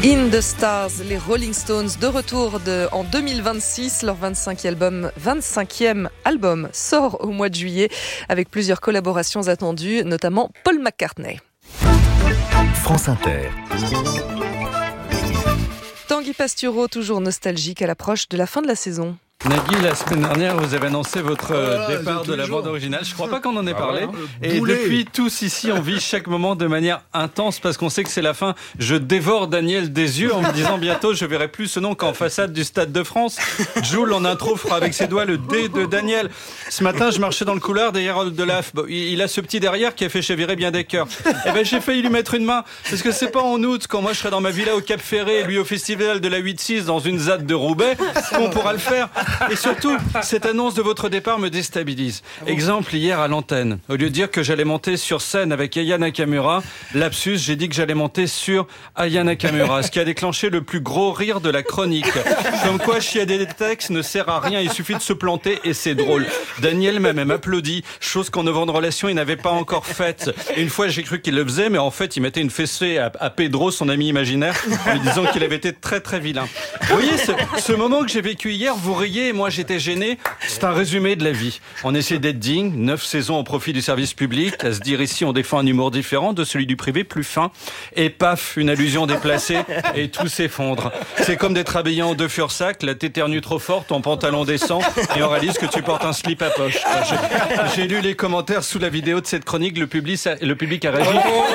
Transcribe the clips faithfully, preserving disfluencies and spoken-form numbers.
In the Stars, les Rolling Stones de retour de, en deux mille vingt-six. Leur vingt-cinquième album, vingt-cinquième album sort au mois de juillet avec plusieurs collaborations attendues, notamment Paul McCartney. France Inter. Tanguy Pastureau, toujours nostalgique à l'approche de la fin de la saison. Nagui, la semaine dernière, vous avez annoncé votre ah, départ de la bande originale. Je crois pas qu'on en ait ah, parlé. voilà. Et Boulet. depuis, tous ici, on vit chaque moment de manière intense parce qu'on sait que c'est la fin. Je dévore Daniel des yeux en me disant bientôt, je verrai plus ce nom qu'en façade du Stade de France. Joule, en intro, fera avec ses doigts le D de Daniel. Ce matin, je marchais dans le couloir derrière de l'A F. Bon, il a ce petit derrière qui a fait chavirer bien des cœurs. Eh ben, j'ai failli lui mettre une main. Parce que c'est pas en août, quand moi je serai dans ma villa au Cap Ferré et lui au festival de la huit six dans une Z A D de Roubaix, qu'on pourra le faire. Et surtout, cette annonce de votre départ me déstabilise. Exemple, hier à l'antenne, au lieu de dire que j'allais monter sur scène avec Aya Nakamura, lapsus, j'ai dit que j'allais monter sur Aya Nakamura, ce qui a déclenché le plus gros rire de la chronique. Comme quoi, chiader des textes ne sert à rien, il suffit de se planter et c'est drôle. Daniel m'a même applaudi, chose qu'en neuf ans de relation, il n'avait pas encore faite. Et une fois, j'ai cru qu'il le faisait, mais en fait, il mettait une fessée à, à Pedro, son ami imaginaire, en lui disant qu'il avait été très très vilain. Vous voyez, ce, ce moment que j'ai vécu hier, vous riez, et moi j'étais gêné. C'est un résumé de la vie. On essaie d'être digne, neuf saisons au profit du service public, à se dire ici on défend un humour différent de celui du privé, plus fin, et paf, une allusion déplacée, et tout s'effondre. C'est comme d'être habillé en deux Fursac, la t'éternue trop forte, ton pantalon descend, et on réalise que tu portes un slip à poche. J'ai, j'ai lu les commentaires sous la vidéo de cette chronique, le public, ça, le public a réagi.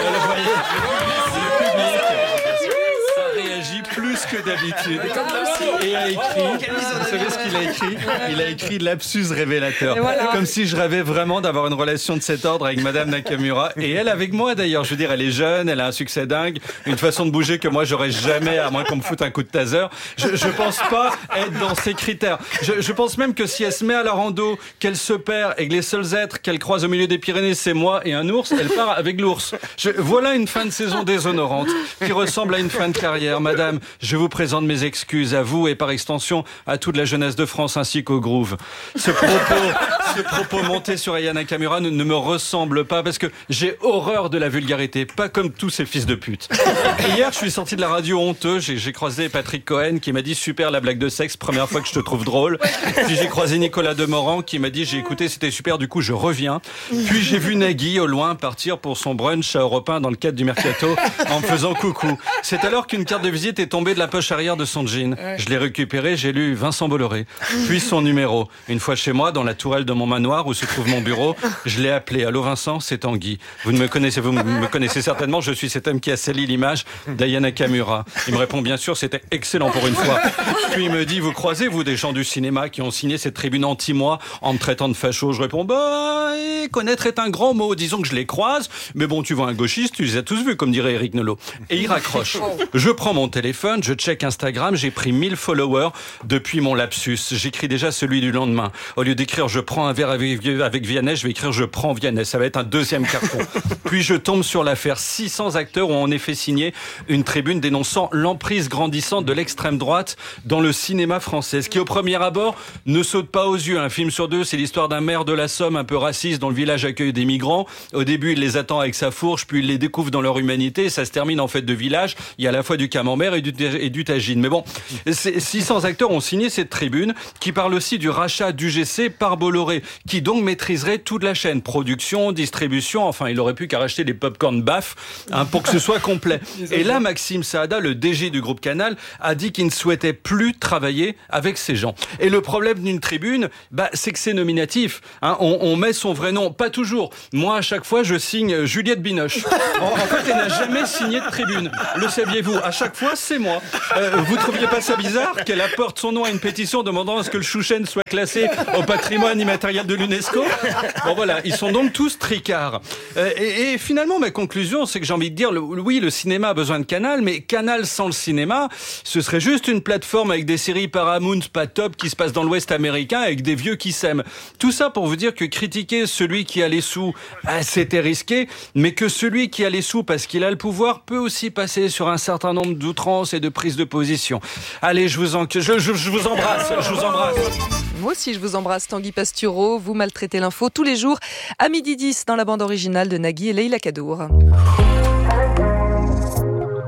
Plus que d'habitude. Et a écrit, vous savez ce qu'il a écrit ? Il a écrit lapsus révélateur. Voilà. Comme si je rêvais vraiment d'avoir une relation de cet ordre avec Madame Nakamura. Et elle avec moi d'ailleurs. Je veux dire, elle est jeune, elle a un succès dingue, une façon de bouger que moi j'aurais jamais, à moins qu'on me foute un coup de taser. Je, je pense pas être dans ces critères. Je, je pense même que si elle se met à la rando, qu'elle se perd et que les seuls êtres qu'elle croise au milieu des Pyrénées, c'est moi et un ours, elle part avec l'ours. Je, voilà une fin de saison déshonorante qui ressemble à une fin de carrière. Madame, je vous présente mes excuses à vous et par extension à toute la jeunesse de France ainsi qu'au Groove. Ce propos, ce propos monté sur Aya Nakamura ne, ne me ressemble pas parce que j'ai horreur de la vulgarité, pas comme tous ces fils de pute. Et hier, je suis sorti de la radio honteux, j'ai, j'ai croisé Patrick Cohen qui m'a dit super la blague de sexe, première fois que je te trouve drôle. Puis j'ai croisé Nicolas Demorand qui m'a dit j'ai écouté, c'était super, du coup je reviens. Puis j'ai vu Nagui au loin partir pour son brunch à Europe un dans le cadre du Mercato en me faisant coucou. C'est alors qu'une carte de visite est tombée de la poche arrière de son jean. Je l'ai récupéré, j'ai lu Vincent Bolloré, puis son numéro. Une fois chez moi, dans la tourelle de mon manoir où se trouve mon bureau, je l'ai appelé. Allô Vincent, c'est Tanguy. Vous ne me connaissez, vous me connaissez certainement, je suis cet homme qui a sali l'image d'Aya Nakamura. Il me répond bien sûr, c'était excellent pour une fois. Puis il me dit, vous croisez vous des gens du cinéma qui ont signé cette tribune anti-moi en me traitant de facho? Je réponds, bah, connaître est un grand mot, disons que je les croise, mais bon, tu vois un gauchiste, tu les as tous vus, comme dirait Eric Nolot. Et il raccroche. Je prends mon téléphone, je check Instagram, j'ai pris mille followers depuis mon lapsus. J'écris déjà celui du lendemain. Au lieu d'écrire je prends un verre avec, avec Vianney, je vais écrire je prends Vianney. Ça va être un deuxième carton. Puis je tombe sur l'affaire. six cents acteurs ont en effet signé une tribune dénonçant l'emprise grandissante de l'extrême droite dans le cinéma français. Ce qui au premier abord ne saute pas aux yeux. Un film sur deux, c'est l'histoire d'un maire de la Somme un peu raciste dont le village accueille des migrants. Au début, il les attend avec sa fourche, puis il les découvre dans leur humanité. Ça se termine en fête de village. Il y a à la fois du camembert et du, et du tagine. Mais bon, six cents acteurs ont signé cette tribune qui parle aussi du rachat d'U G C par Bolloré, qui donc maîtriserait toute la chaîne, production, distribution, enfin il aurait pu qu'à racheter les pop-corn baff hein, pour que ce soit complet. Et là, Maxime Saada, le D G du groupe Canal, a dit qu'il ne souhaitait plus travailler avec ces gens. Et le problème d'une tribune, bah, c'est que c'est nominatif. Hein, on, on met son vrai nom, pas toujours. Moi, à chaque fois, je signe Juliette Binoche. En, en fait, elle n'a jamais signé de tribune. Le saviez-vous? À chaque fois, c'est moi. Euh, vous trouviez pas ça bizarre qu'elle apporte son nom à une pétition demandant à ce que le Chouchen soit classé au patrimoine immatériel de l'UNESCO? Bon voilà, ils sont donc tous tricards. Euh, et, et finalement, ma conclusion, c'est que j'ai envie de dire, le, oui, le cinéma a besoin de Canal, mais Canal sans le cinéma, ce serait juste une plateforme avec des séries Paramount pas top qui se passent dans l'Ouest américain avec des vieux qui s'aiment. Tout ça pour vous dire que critiquer celui qui a les sous, ah, c'était risqué, mais que celui qui a les sous parce qu'il a le pouvoir peut aussi passer sur un certain nombre d'outrances et de prises de position. Allez, je vous, en... je, je, je vous embrasse, je vous embrasse. Moi aussi, je vous embrasse, Tanguy Pastureau. Vous maltraitez l'info tous les jours à midi dix dans la bande originale de Nagui et Leïla Kadour.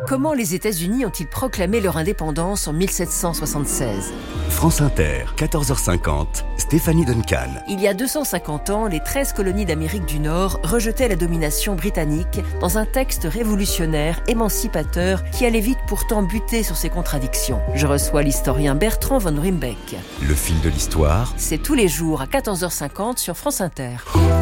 Comment les États-Unis ont-ils proclamé leur indépendance en mille sept cent soixante-seize ? France Inter, quatorze heures cinquante, Stéphanie Duncan. Il y a deux cent cinquante ans, les treize colonies d'Amérique du Nord rejetaient la domination britannique dans un texte révolutionnaire, émancipateur, qui allait vite pourtant buter sur ses contradictions. Je reçois l'historien Bertrand von Rimbeck. Le fil de l'histoire. C'est tous les jours à quatorze heures cinquante sur France Inter.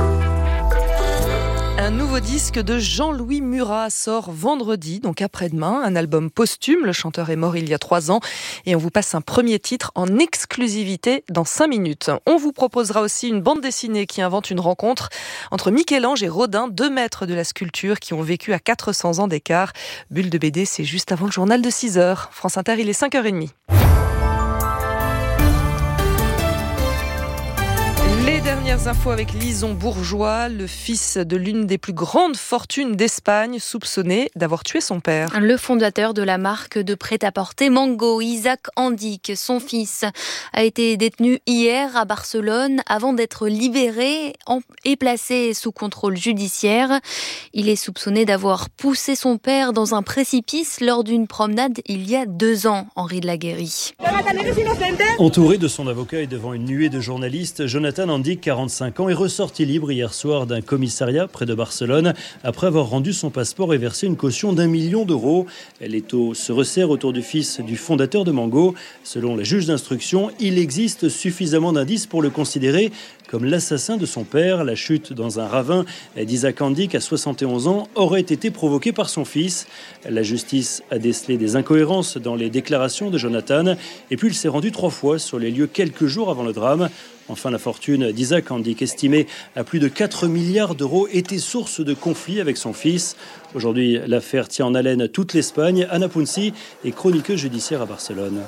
Un nouveau disque de Jean-Louis Murat sort vendredi, donc après-demain. Un album posthume. Le chanteur est mort il y a trois ans. Et on vous passe un premier titre en exclusivité dans cinq minutes. On vous proposera aussi une bande dessinée qui invente une rencontre entre Michel-Ange et Rodin, deux maîtres de la sculpture qui ont vécu à quatre cents ans d'écart. Bulle de B D, c'est juste avant le journal de six heures. France Inter, il est cinq heures trente. Les dernières infos avec Lison Bourgeois, le fils de l'une des plus grandes fortunes d'Espagne, soupçonné d'avoir tué son père. Le fondateur de la marque de prêt-à-porter Mango, Isaac Andic, son fils, a été détenu hier à Barcelone avant d'être libéré et placé sous contrôle judiciaire. Il est soupçonné d'avoir poussé son père dans un précipice lors d'une promenade il y a deux ans, Henri de la Guérie. Entouré de son avocat et devant une nuée de journalistes, Jonathan Andic, quarante-cinq ans, est ressorti libre hier soir d'un commissariat près de Barcelone après avoir rendu son passeport et versé une caution d'un million d'euros. L'étau se resserre autour du fils du fondateur de Mango. Selon la juge d'instruction, il existe suffisamment d'indices pour le considérer comme l'assassin de son père. La chute dans un ravin d'Isaac Andic à soixante et onze ans aurait été provoquée par son fils. La justice a décelé des incohérences dans les déclarations de Jonathan et puis il s'est rendu trois fois sur les lieux quelques jours avant le drame. Enfin, la fortune d'Isaac Andic, estimée à plus de quatre milliards d'euros, était source de conflits avec son fils. Aujourd'hui, l'affaire tient en haleine toute l'Espagne. Anna Punzi est chroniqueuse judiciaire à Barcelone.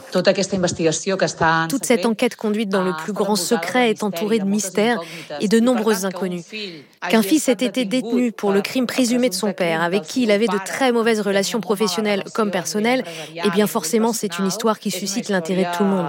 Toute cette enquête conduite dans le plus grand secret est entourée de mystères et de nombreuses inconnues. Qu'un fils ait été détenu pour le crime présumé de son père, avec qui il avait de très mauvaises relations professionnelles comme personnelles, eh bien forcément, c'est une histoire qui suscite l'intérêt de tout le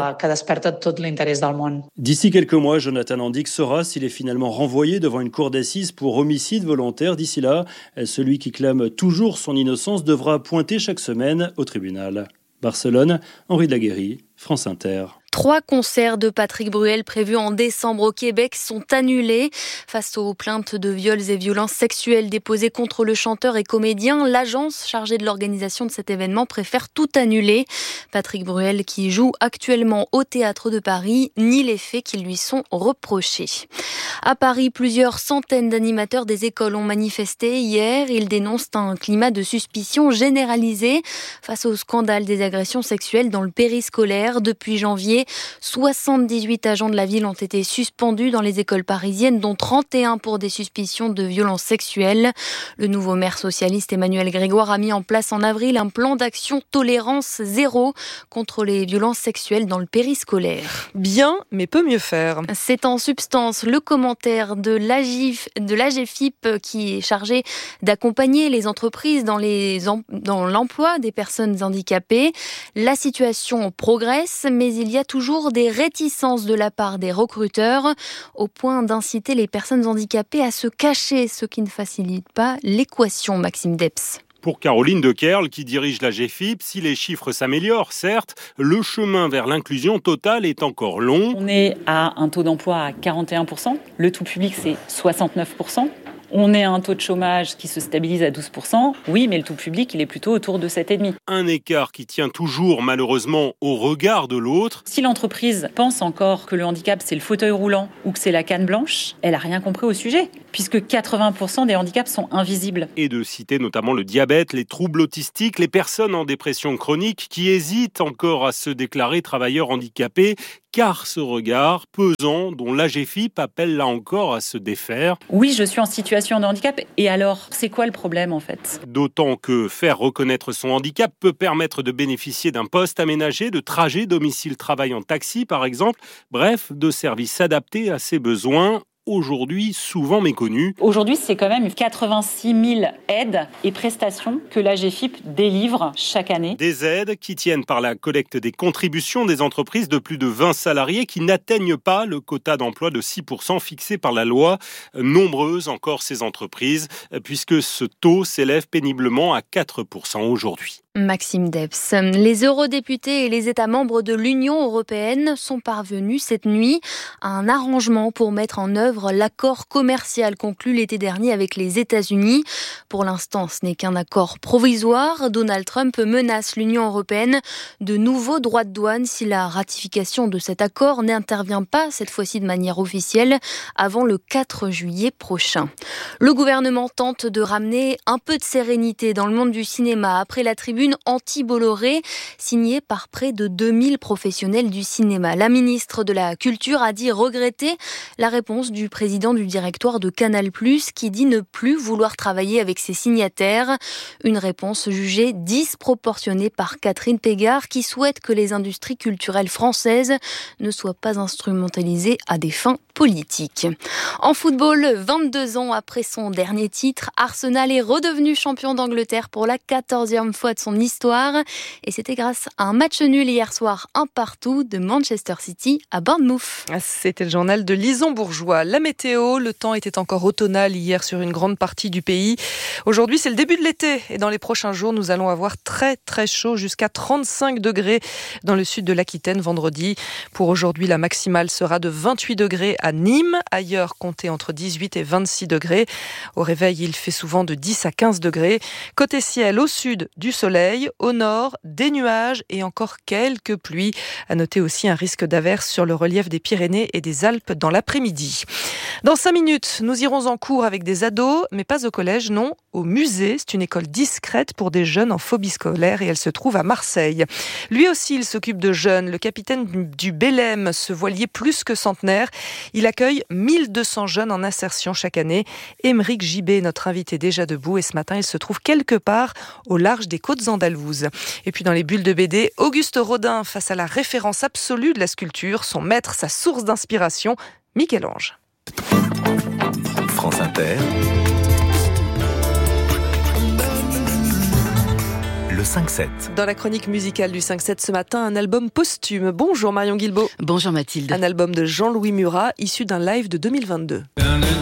monde. D'ici quelques mois, Jonathan Andic saura s'il est finalement renvoyé devant une cour d'assises pour homicide volontaire. D'ici là, celui qui clame toujours son innocence devra pointer chaque semaine au tribunal. Barcelone, Henri de la Guérie, France Inter. Trois concerts de Patrick Bruel prévus en décembre au Québec sont annulés. Face aux plaintes de viols et violences sexuelles déposées contre le chanteur et comédien, l'agence chargée de l'organisation de cet événement préfère tout annuler. Patrick Bruel, qui joue actuellement au Théâtre de Paris, nie les faits qui lui sont reprochés. À Paris, plusieurs centaines d'animateurs des écoles ont manifesté hier. Ils dénoncent un climat de suspicion généralisé face au scandale des agressions sexuelles dans le périscolaire. Depuis janvier, soixante-dix-huit agents de la ville ont été suspendus dans les écoles parisiennes, dont trente et un pour des suspicions de violences sexuelles. Le nouveau maire socialiste Emmanuel Grégoire a mis en place en avril un plan d'action tolérance zéro contre les violences sexuelles dans le périscolaire. Bien, mais peut mieux faire. C'est en substance le commentaire de l'A G F, de l'A G F I P qui est chargé d'accompagner les entreprises dans, les, dans l'emploi des personnes handicapées. La situation progresse, mais il y a toujours des réticences de la part des recruteurs, au point d'inciter les personnes handicapées à se cacher, ce qui ne facilite pas l'équation, Maxime Depps. Pour Caroline Dekerle, qui dirige l'A G F I P, si les chiffres s'améliorent, certes, le chemin vers l'inclusion totale est encore long. On est à un taux d'emploi à quarante et un pour cent, le tout public c'est soixante-neuf pour cent. On est à un taux de chômage qui se stabilise à douze pour cent. Oui, mais le tout public, il est plutôt autour de sept virgule cinq pour cent. Un écart qui tient toujours, malheureusement, au regard de l'autre. Si l'entreprise pense encore que le handicap, c'est le fauteuil roulant ou que c'est la canne blanche, elle n'a rien compris au sujet, puisque quatre-vingts pour cent des handicaps sont invisibles. Et de citer notamment le diabète, les troubles autistiques, les personnes en dépression chronique qui hésitent encore à se déclarer travailleurs handicapés, car ce regard pesant dont l'A G F I P appelle là encore à se défaire. Oui, je suis en situation de handicap, et alors, c'est quoi le problème en fait ? D'autant que faire reconnaître son handicap peut permettre de bénéficier d'un poste aménagé, de trajet domicile-travail en taxi par exemple, bref, de services adaptés à ses besoins, aujourd'hui souvent méconnus. Aujourd'hui, c'est quand même quatre-vingt-six mille aides et prestations que l'A G F I P délivre chaque année. Des aides qui tiennent par la collecte des contributions des entreprises de plus de vingt salariés qui n'atteignent pas le quota d'emploi de six pour cent fixé par la loi. Nombreuses encore ces entreprises, puisque ce taux s'élève péniblement à quatre pour cent aujourd'hui. Maxime Debs. Les eurodéputés et les États membres de l'Union européenne sont parvenus cette nuit à un arrangement pour mettre en œuvre l'accord commercial conclu l'été dernier avec les États-Unis. Pour l'instant, ce n'est qu'un accord provisoire. Donald Trump menace l'Union européenne de nouveaux droits de douane si la ratification de cet accord n'intervient pas, cette fois-ci de manière officielle, avant le quatre juillet prochain. Le gouvernement tente de ramener un peu de sérénité dans le monde du cinéma après la tribune anti-Bolloré, signée par près de deux mille professionnels du cinéma. La ministre de la Culture a dit regretter la réponse du président du directoire de Canal+, qui dit ne plus vouloir travailler avec ses signataires. Une réponse jugée disproportionnée par Catherine Pégard, qui souhaite que les industries culturelles françaises ne soient pas instrumentalisées à des fins politiques. En football, vingt-deux ans après son dernier titre, Arsenal est redevenu champion d'Angleterre pour la quatorzième fois de son histoire. Et c'était grâce à un match nul hier soir, un partout de Manchester City à Bournemouth. C'était le journal de Lison Bourgeois. La météo, le temps était encore automnal hier sur une grande partie du pays. Aujourd'hui, c'est le début de l'été. Et dans les prochains jours, nous allons avoir très très chaud, jusqu'à trente-cinq degrés dans le sud de l'Aquitaine vendredi. Pour aujourd'hui, la maximale sera de vingt-huit degrés à Nîmes. Ailleurs, comptez entre dix-huit et vingt-six degrés. Au réveil, il fait souvent de dix à quinze degrés. Côté ciel, au sud, du soleil. Au nord, des nuages et encore quelques pluies. À noter aussi un risque d'averse sur le relief des Pyrénées et des Alpes dans l'après-midi. Dans cinq minutes, nous irons en cours avec des ados, mais pas au collège, non, au musée. C'est une école discrète pour des jeunes en phobie scolaire et elle se trouve à Marseille. Lui aussi, il s'occupe de jeunes. Le capitaine du Bélème, ce voilier plus que centenaire, il accueille mille deux cents jeunes en insertion chaque année. Émeric Gibet, notre invité déjà debout, et ce matin, il se trouve quelque part au large des côtes andalouses. Et puis dans les bulles de B D, Auguste Rodin face à la référence absolue de la sculpture, son maître, sa source d'inspiration, Michel-Ange. France Inter, le cinq sept. Dans la chronique musicale du cinq sept ce matin, un album posthume. Bonjour Marion Guilbault. Bonjour Mathilde. Un album de Jean-Louis Murat, issu d'un live de deux mille vingt-deux.